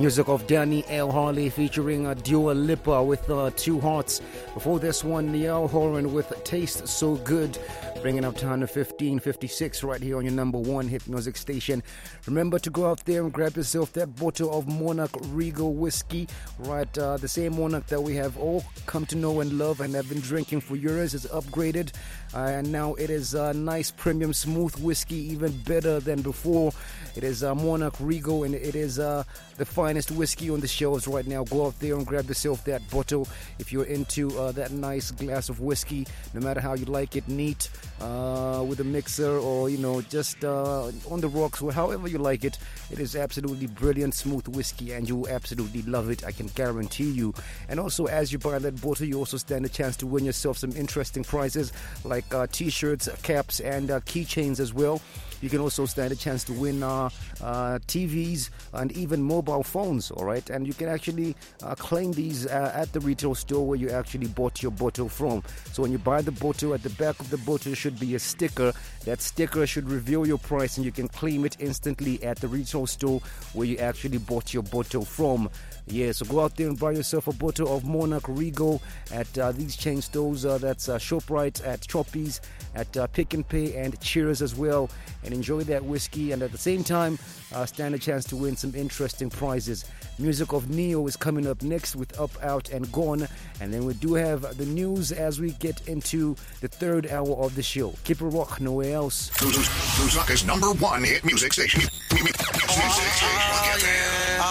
Music of Danny L. Harley featuring Dua Lipa with Two Hearts. Before this one, Niall Horan with Taste So Good. Bringing up time to 15:56 right here on your number one hit music station. Remember to go out there and grab yourself that bottle of Monarch Regal whiskey, right? The same Monarch that we have all come to know and love and have been drinking for years is upgraded, and now it is a nice premium smooth whiskey, even better than before. It is Monarch Regal, and it is the finest whiskey on the shelves right now. Go out there and grab yourself that bottle if you're into that nice glass of whiskey, no matter how you like it, neat, with a mixer, or just on the rocks, or however you like it. It is absolutely brilliant smooth whiskey, and you will absolutely love it, I can guarantee you. And also, as you buy that bottle, you also stand a chance to win yourself some interesting prizes like t-shirts, caps, and keychains as well. You can also stand a chance to win TVs and even mobile phones, all right? And you can actually claim these at the retail store where you actually bought your bottle from. So when you buy the bottle, at the back of the bottle should be a sticker. That sticker should reveal your price, and you can claim it instantly at the retail store where you actually bought your bottle from. Yeah, so go out there and buy yourself a bottle of Monarch Regal at these chain stores. That's ShopRite, at Choppies, at Pick and Pay, and Cheers as well. And enjoy that whiskey, and at the same time, stand a chance to win some interesting prizes. Music of Neo is coming up next with Up, Out, and Gone. And then we do have the news as we get into the third hour of the show. Keep it rock, nowhere else. Lusaka's number one hit music station.